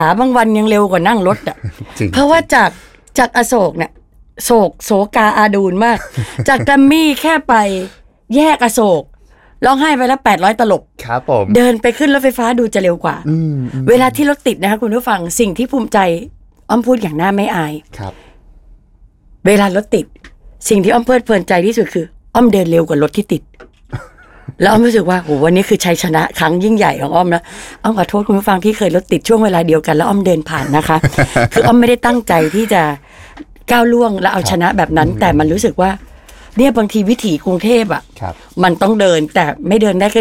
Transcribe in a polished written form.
บางวันยังเร็วกว่านั่งรถอ่ะเพราะว่าจากอโศกเนี่ยโศกาอาดูนมาก จากแกรมมี่แค่ไปแยกอโศกร้องไห้ไปแล้ว800ตลบครับผมเดินไปขึ้นรถไฟฟ้าดูจะเร็วกว่าเวลาที่รถติดนะคะคุณผู้ฟังสิ่งที่ภูมิใจอ้อมพูดอย่างน่าไม่อายครับเวลารถติดสิ่งที่อ้อมเพลิดเพลินใจที่สุดคืออ้อมเดินเร็วกว่ารถที่ติดแล้วอ้อมรู้สึกว่าโหวันนี้คือชัยชนะครั้งยิ่งใหญ่ของอ้อมนะอ้อมขอโทษคุณผู้ฟังที่เคยรถติดช่วงเวลาเดียวกันแล้วอ้อมเดินผ่านนะคะ คืออ้อมไม่ได้ตั้งใจที่จะก้าวล่วงและเอาชนะแบบนั้นแต่มันรู้สึกว่าเนี่ยบางทีวิถีกรุงเทพอ่ะมันต้องเดินแต่ไม่เดินได้ก็